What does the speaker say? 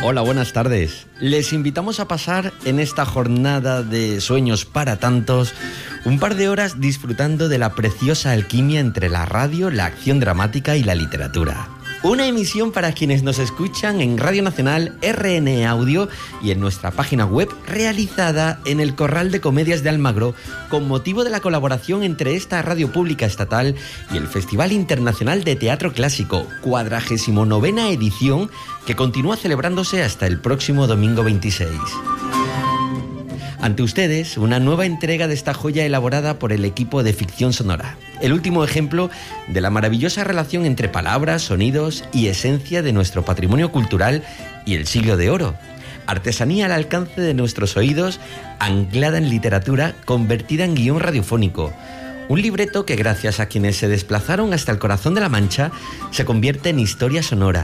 Hola, buenas tardes. Les invitamos a pasar en esta jornada de sueños para tantos un par de horas disfrutando de la preciosa alquimia entre la radio, la acción dramática y la literatura. Una emisión para quienes nos escuchan en Radio Nacional, RN Audio y en nuestra página web, realizada en el Corral de Comedias de Almagro con motivo de la colaboración entre esta radio pública estatal y el Festival Internacional de Teatro Clásico, 49ª edición, que continúa celebrándose hasta el próximo domingo 26. Ante ustedes, una nueva entrega de esta joya elaborada por el equipo de Ficción Sonora. El último ejemplo de la maravillosa relación entre palabras, sonidos y esencia de nuestro patrimonio cultural y el siglo de oro. Artesanía al alcance de nuestros oídos, anclada en literatura, convertida en guión radiofónico. Un libreto que, gracias a quienes se desplazaron hasta el corazón de la Mancha, se convierte en historia sonora.